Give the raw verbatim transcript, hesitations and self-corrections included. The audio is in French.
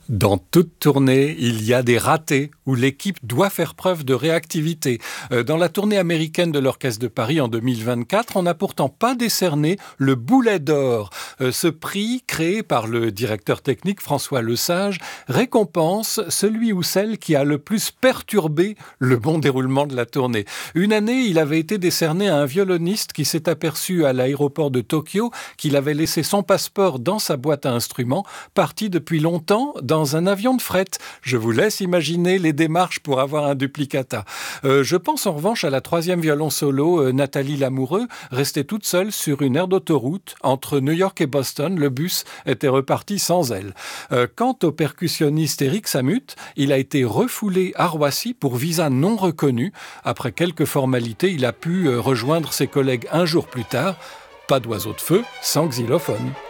Dans toute tournée, il y a des ratés où l'équipe doit faire preuve de réactivité. Dans la tournée américaine de l'Orchestre de Paris en deux mille vingt-quatre, on n'a pourtant pas décerné le Boulet d'Or. Ce prix, créé par le directeur technique François Lesage, récompense celui ou celle qui a le plus perturbé le bon déroulement de la tournée. Une année, il avait été décerné à un violoniste qui s'est aperçu à l'aéroport de Tokyo qu'il avait laissé son passeport dans sa boîte à instruments, parti depuis longtemps dans dans un avion de fret. Je vous laisse imaginer les démarches pour avoir un duplicata. Euh, je pense en revanche à la troisième violon solo, euh, Nathalie Lamoureux, restée toute seule sur une aire d'autoroute entre New York et Boston. Le bus était reparti sans elle. Euh, quant au percussionniste Éric Samut, il a été refoulé à Roissy pour visa non reconnu. Après quelques formalités, il a pu euh, rejoindre ses collègues un jour plus tard. Pas d'oiseau de feu sans xylophone.